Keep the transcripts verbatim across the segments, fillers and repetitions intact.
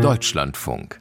Deutschlandfunk.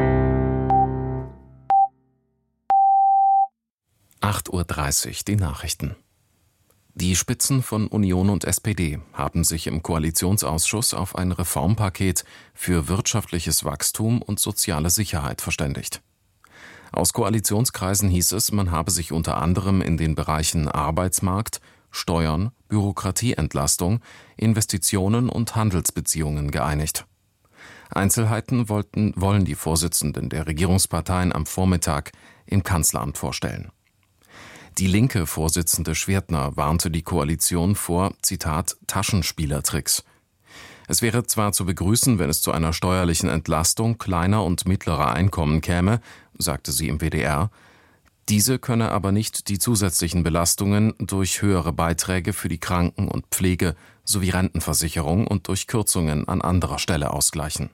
acht Uhr dreißig, die Nachrichten. Die Spitzen von Union und S P D haben sich im Koalitionsausschuss auf ein Reformpaket für wirtschaftliches Wachstum und soziale Sicherheit verständigt. Aus Koalitionskreisen hieß es, man habe sich unter anderem in den Bereichen Arbeitsmarkt, Steuern, Bürokratieentlastung, Investitionen und Handelsbeziehungen geeinigt. Einzelheiten wollten, wollen die Vorsitzenden der Regierungsparteien am Vormittag im Kanzleramt vorstellen. Die linke Vorsitzende Schwertner warnte die Koalition vor, Zitat, Taschenspielertricks. Es wäre zwar zu begrüßen, wenn es zu einer steuerlichen Entlastung kleiner und mittlerer Einkommen käme, sagte sie im W D R, diese könne aber nicht die zusätzlichen Belastungen durch höhere Beiträge für die Kranken- und Pflege- sowie Rentenversicherung und durch Kürzungen an anderer Stelle ausgleichen.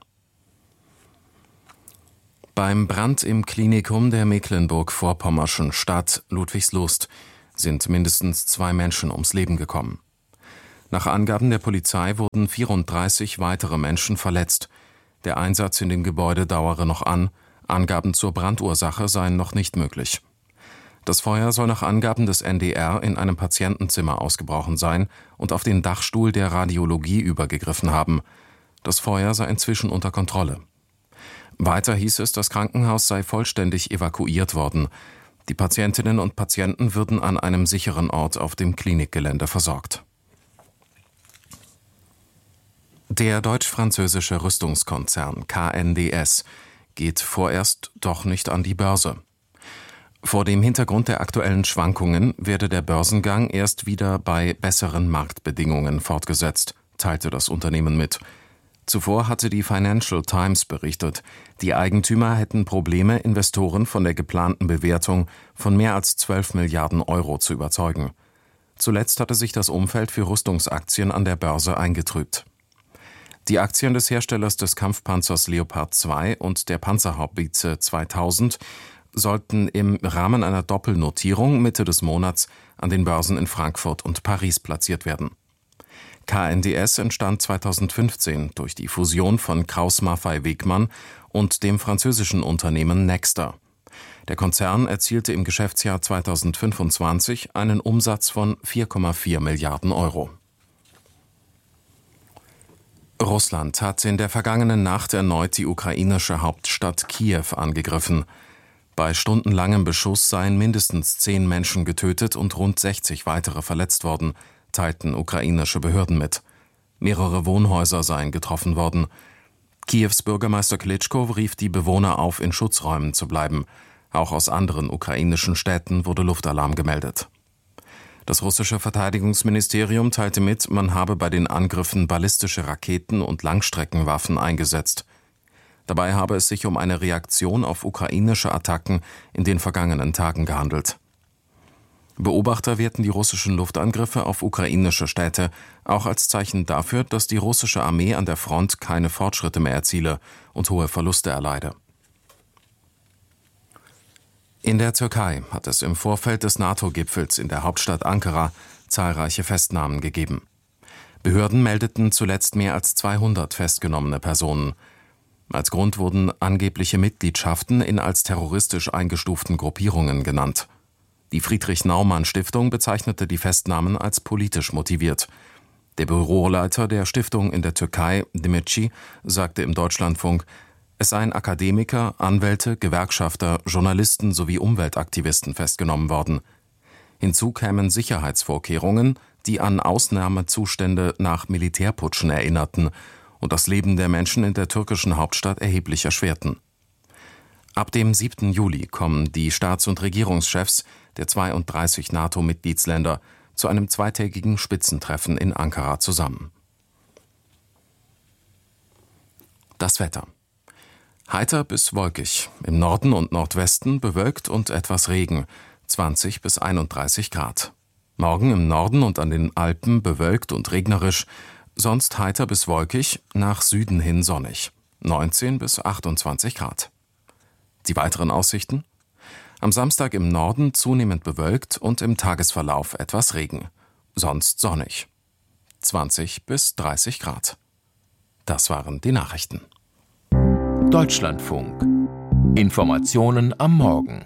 Beim Brand im Klinikum der mecklenburg-vorpommerschen Stadt Ludwigslust sind mindestens zwei Menschen ums Leben gekommen. Nach Angaben der Polizei wurden vierunddreißig weitere Menschen verletzt. Der Einsatz in dem Gebäude dauere noch an, Angaben zur Brandursache seien noch nicht möglich. Das Feuer soll nach Angaben des N D R in einem Patientenzimmer ausgebrochen sein und auf den Dachstuhl der Radiologie übergegriffen haben. Das Feuer sei inzwischen unter Kontrolle. Weiter hieß es, das Krankenhaus sei vollständig evakuiert worden. Die Patientinnen und Patienten würden an einem sicheren Ort auf dem Klinikgelände versorgt. Der deutsch-französische Rüstungskonzern K N D S geht vorerst doch nicht an die Börse. Vor dem Hintergrund der aktuellen Schwankungen werde der Börsengang erst wieder bei besseren Marktbedingungen fortgesetzt, teilte das Unternehmen mit. Zuvor hatte die Financial Times berichtet, die Eigentümer hätten Probleme, Investoren von der geplanten Bewertung von mehr als zwölf Milliarden Euro zu überzeugen. Zuletzt hatte sich das Umfeld für Rüstungsaktien an der Börse eingetrübt. Die Aktien des Herstellers des Kampfpanzers Leopard zwei und der Panzerhaubitze zweitausend sollten im Rahmen einer Doppelnotierung Mitte des Monats an den Börsen in Frankfurt und Paris platziert werden. K N D S entstand zweitausendfünfzehn durch die Fusion von Krauss-Maffei-Wegmann und dem französischen Unternehmen Nexter. Der Konzern erzielte im Geschäftsjahr zweitausendfünfundzwanzig einen Umsatz von vier Komma vier Milliarden Euro. Russland hat in der vergangenen Nacht erneut die ukrainische Hauptstadt Kiew angegriffen. Bei stundenlangem Beschuss seien mindestens zehn Menschen getötet und rund sechzig weitere verletzt worden, teilten ukrainische Behörden mit. Mehrere Wohnhäuser seien getroffen worden. Kiews Bürgermeister Klitschko rief die Bewohner auf, in Schutzräumen zu bleiben. Auch aus anderen ukrainischen Städten wurde Luftalarm gemeldet. Das russische Verteidigungsministerium teilte mit, man habe bei den Angriffen ballistische Raketen und Langstreckenwaffen eingesetzt. Dabei habe es sich um eine Reaktion auf ukrainische Attacken in den vergangenen Tagen gehandelt. Beobachter werten die russischen Luftangriffe auf ukrainische Städte auch als Zeichen dafür, dass die russische Armee an der Front keine Fortschritte mehr erziele und hohe Verluste erleide. In der Türkei hat es im Vorfeld des NATO-Gipfels in der Hauptstadt Ankara zahlreiche Festnahmen gegeben. Behörden meldeten zuletzt mehr als zweihundert festgenommene Personen. Als Grund wurden angebliche Mitgliedschaften in als terroristisch eingestuften Gruppierungen genannt. Die Friedrich-Naumann-Stiftung bezeichnete die Festnahmen als politisch motiviert. Der Büroleiter der Stiftung in der Türkei, Demirci, sagte im Deutschlandfunk, es seien Akademiker, Anwälte, Gewerkschafter, Journalisten sowie Umweltaktivisten festgenommen worden. Hinzu kämen Sicherheitsvorkehrungen, die an Ausnahmezustände nach Militärputschen erinnerten und das Leben der Menschen in der türkischen Hauptstadt erheblich erschwerten. Ab dem siebten Juli kommen die Staats- und Regierungschefs der zweiunddreißig NATO-Mitgliedsländer zu einem zweitägigen Spitzentreffen in Ankara zusammen. Das Wetter. Heiter bis wolkig, im Norden und Nordwesten bewölkt und etwas Regen, zwanzig bis einunddreißig Grad. Morgen im Norden und an den Alpen bewölkt und regnerisch, sonst heiter bis wolkig, nach Süden hin sonnig, neunzehn bis achtundzwanzig Grad. Die weiteren Aussichten? Am Samstag im Norden zunehmend bewölkt und im Tagesverlauf etwas Regen, sonst sonnig, zwanzig bis dreißig Grad. Das waren die Nachrichten. Deutschlandfunk. Informationen am Morgen.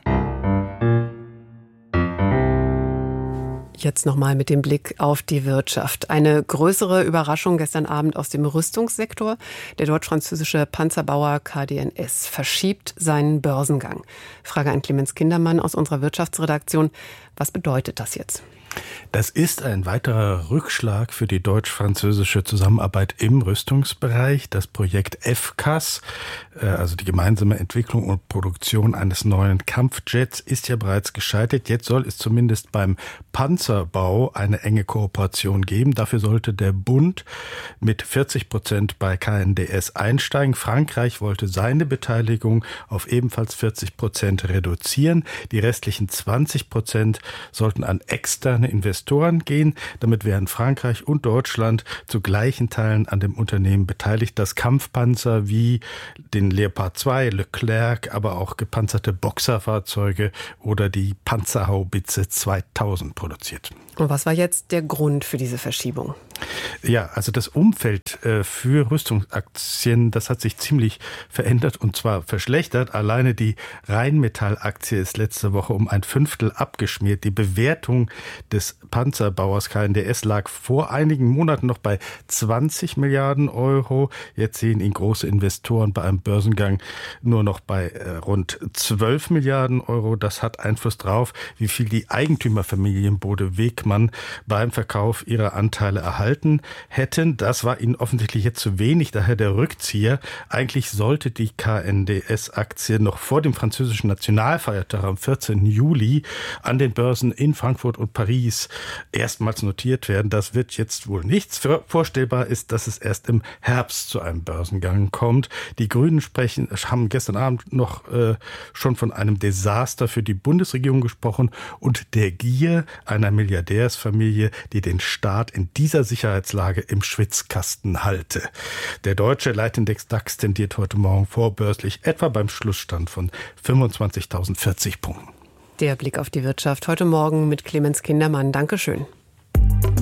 Jetzt nochmal mit dem Blick auf die Wirtschaft. Eine größere Überraschung gestern Abend aus dem Rüstungssektor. Der deutsch-französische Panzerbauer K D N S verschiebt seinen Börsengang. Frage an Clemens Kindermann aus unserer Wirtschaftsredaktion. Was bedeutet das jetzt? Das ist ein weiterer Rückschlag für die deutsch-französische Zusammenarbeit im Rüstungsbereich. Das Projekt F C A S, also die gemeinsame Entwicklung und Produktion eines neuen Kampfjets, ist ja bereits gescheitert. Jetzt soll es zumindest beim Panzerbau eine enge Kooperation geben. Dafür sollte der Bund mit vierzig Prozent bei K N D S einsteigen. Frankreich wollte seine Beteiligung auf ebenfalls vierzig Prozent reduzieren. Die restlichen zwanzig Prozent sollten an externe Investoren gehen. Damit wären Frankreich und Deutschland zu gleichen Teilen an dem Unternehmen beteiligt, das Kampfpanzer wie den Leopard zwei, Leclerc, aber auch gepanzerte Boxerfahrzeuge oder die Panzerhaubitze zweitausend produziert. Und was war jetzt der Grund für diese Verschiebung? Ja, also das Umfeld äh, für Rüstungsaktien, das hat sich ziemlich verändert und zwar verschlechtert. Alleine die Rheinmetall-Aktie ist letzte Woche um ein Fünftel abgeschmiert. Die Bewertung des Panzerbauers K N D S lag vor einigen Monaten noch bei zwanzig Milliarden Euro. Jetzt sehen ihn große Investoren bei einem Börsengang nur noch bei äh, rund zwölf Milliarden Euro. Das hat Einfluss darauf, wie viel die Eigentümerfamilien Bode-Wegmann beim Verkauf ihrer Anteile erhalten hätten. Das war ihnen offensichtlich jetzt zu wenig, daher der Rückzieher. Eigentlich sollte die K N D S-Aktie noch vor dem französischen Nationalfeiertag am vierzehnten Juli an den Börsen in Frankfurt und Paris erstmals notiert werden. Das wird jetzt wohl nichts. Vorstellbar ist, dass es erst im Herbst zu einem Börsengang kommt. Die Grünen sprechen, haben gestern Abend noch äh, schon von einem Desaster für die Bundesregierung gesprochen und der Gier einer Milliardärsfamilie, die den Staat in dieser Sicherheitslage im Schwitzkasten halte. Der deutsche Leitindex DAX tendiert heute Morgen vorbörslich etwa beim Schlussstand von fünfundzwanzigtausendvierzig Punkten. Der Blick auf die Wirtschaft heute Morgen mit Clemens Kindermann. Dankeschön.